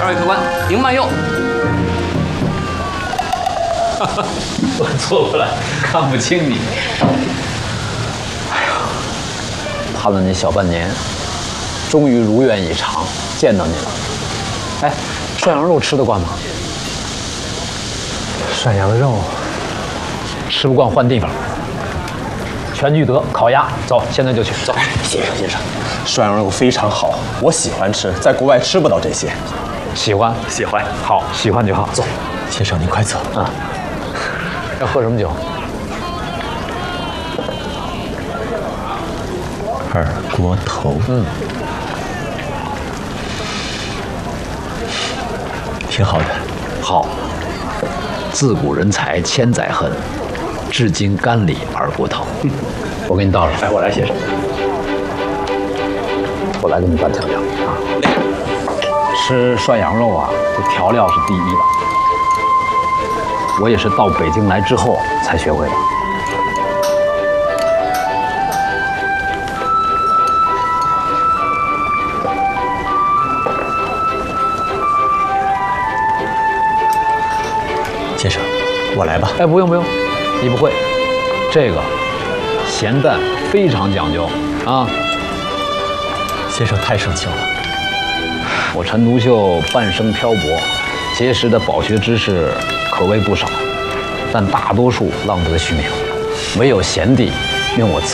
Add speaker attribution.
Speaker 1: 位客官，您慢用。
Speaker 2: 我坐过来，看不清你。
Speaker 3: 盼了你小半年，终于如愿以偿见到你了。哎，涮羊肉吃得惯吗？
Speaker 4: 涮羊肉
Speaker 3: 吃不惯换地方。全聚德烤鸭，走，现在就去。走，
Speaker 4: 先生，涮羊肉非常好，我喜欢吃，在国外吃不到这些。
Speaker 3: 喜欢？
Speaker 4: 喜欢。
Speaker 3: 好，喜欢就好。
Speaker 4: 走，先生您快走
Speaker 3: 啊。要喝什么酒？
Speaker 4: 二锅头。挺好的。
Speaker 3: 好。自古人才千载恨，至今甘里二锅头。我给你倒上。
Speaker 4: 哎，我来，先生。
Speaker 3: 我来给你拌调料啊。吃涮羊肉啊，这调料是第一的。我也是到北京来之后才学会的。
Speaker 4: 先生，我来吧。
Speaker 3: 哎，不用，你不会。这个咸淡非常讲究啊。
Speaker 4: 先生太盛情了。
Speaker 3: 我陈独秀半生漂泊，结识的饱学之士可谓不少，但大多数浪得虚名，唯有贤弟令我自